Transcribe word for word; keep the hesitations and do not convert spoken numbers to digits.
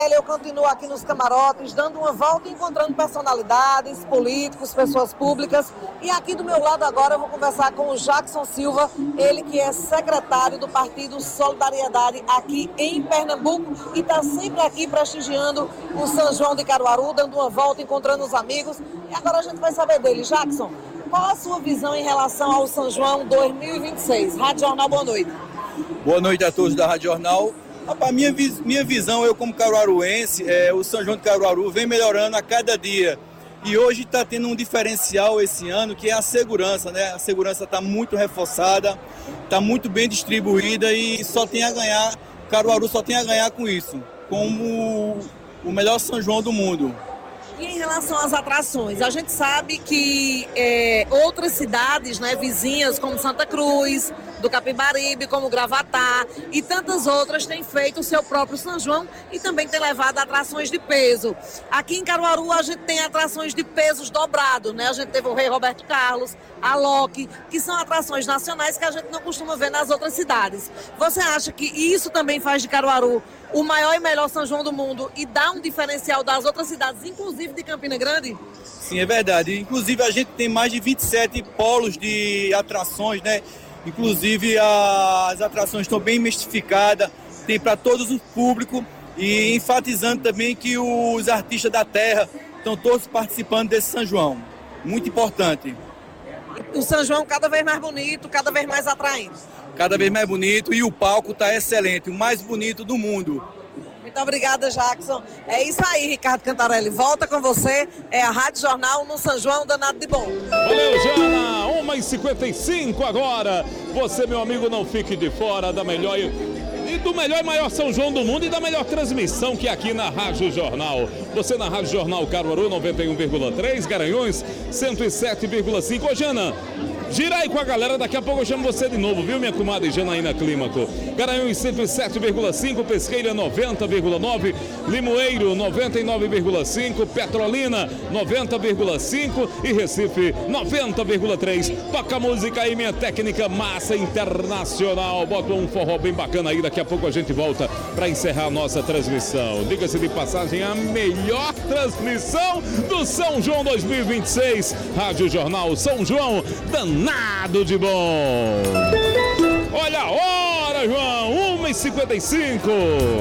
Eu continuo aqui nos camarotes, dando uma volta, encontrando personalidades, políticos, pessoas públicas. E aqui do meu lado agora eu vou conversar com o Jackson Silva, ele que é secretário do Partido Solidariedade aqui em Pernambuco e está sempre aqui prestigiando o São João de Caruaru, dando uma volta, encontrando os amigos. E agora a gente vai saber dele. Jackson, qual a sua visão em relação ao São João dois mil e vinte e seis? Rádio Jornal, boa noite. Boa noite a todos da Rádio Jornal. A minha, minha visão, eu como caruaruense, é, o São João de Caruaru vem melhorando a cada dia. E hoje está tendo um diferencial esse ano, que é a segurança, né? A segurança está muito reforçada, está muito bem distribuída e só tem a ganhar, Caruaru só tem a ganhar com isso, como o melhor São João do mundo. E em relação às atrações, a gente sabe que é, outras cidades, né, vizinhas, como Santa Cruz, do Capibaribe, como Gravatá e tantas outras têm feito o seu próprio São João e também têm levado atrações de peso. Aqui em Caruaru a gente tem atrações de pesos dobrados, né? A gente teve o Rei Roberto Carlos, a Loki, que são atrações nacionais que a gente não costuma ver nas outras cidades. Você acha que isso também faz de Caruaru o maior e melhor São João do mundo e dá um diferencial das outras cidades, inclusive de Campina Grande? Sim, é verdade. Inclusive a gente tem mais de vinte e sete polos de atrações, né? Inclusive as atrações estão bem mistificadas, tem para todos os públicos e enfatizando também que os artistas da terra estão todos participando desse São João. Muito importante. O São João cada vez mais bonito, cada vez mais atraente. Cada vez mais bonito e o palco está excelente, o mais bonito do mundo. Muito obrigada, Jackson. É isso aí, Ricardo Cantarelli. Volta com você. É a Rádio Jornal no São João danado de bom. Valeu, Jana. uma e cinquenta e cinco agora. Você, meu amigo, não fique de fora da melhor e do melhor e maior São João do mundo e da melhor transmissão que é aqui na Rádio Jornal. Você na Rádio Jornal Caruaru noventa e um vírgula três, Garanhuns cento e sete vírgula cinco. Ô, Jana, gira aí com a galera, daqui a pouco eu chamo você de novo, viu, minha comadre Janaína Clímaco? Garanhuns cento e sete vírgula cinco, Pesqueira noventa vírgula nove, Limoeiro noventa e nove vírgula cinco, Petrolina noventa vírgula cinco e Recife noventa vírgula três. Toca a música aí, minha técnica massa internacional. Bota um forró bem bacana aí, daqui a pouco a gente volta para encerrar a nossa transmissão. Diga-se de passagem, a melhor transmissão do São João dois mil e vinte e seis. Rádio Jornal São João, danado de bom. Olha a hora, João, uma e cinquenta e cinco.